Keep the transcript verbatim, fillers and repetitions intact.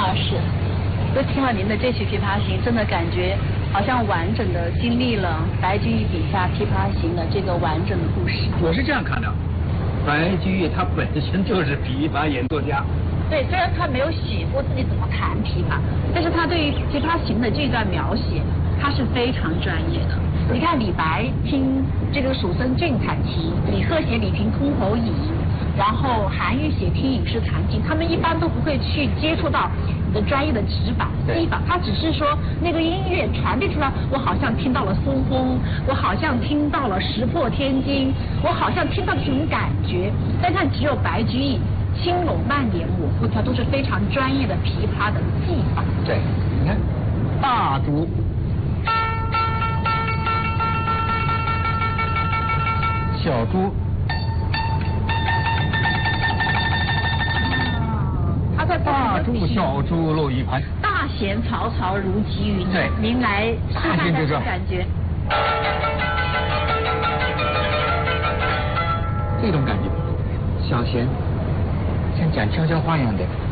啊，是。就听了您的这曲《琵琶行》，真的感觉好像完整的经历了白居易笔下《琵琶行》的这个完整的故事。 我是这样看的，白居易他本身就是琵琶演作家。 对，虽然他没有写过自己怎么弹琵琶，但是他对于《琵琶行》的这段描写，他是非常专业的。你看李白听这个蜀孙俊弹琴，李贺写李瓶箜篌引，然后韩愈写听影视弹琴，他们一般都不会去接触到你的专业的指法、技法，他只是说那个音乐传递出来，我好像听到了松风，我好像听到了石破天惊，我好像听到这种感觉。但看只有白居易轻拢慢点模糊，它都是非常专业的琵琶的技法。 对，你看大竹。小猪， 他在大猪小猪漏一盘， 大弦嘈嘈如急云。 对， 您来示范这种感觉。 这种感觉，小弦像讲悄悄话一样的。